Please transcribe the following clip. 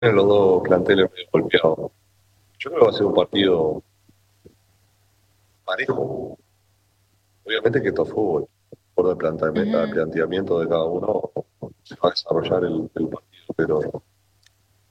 Tienen los dos planteles medio golpeados. Yo creo que va a ser un partido parejo. Obviamente que esto es fútbol. Por el Ujú. planteamiento de cada uno se va a desarrollar el partido,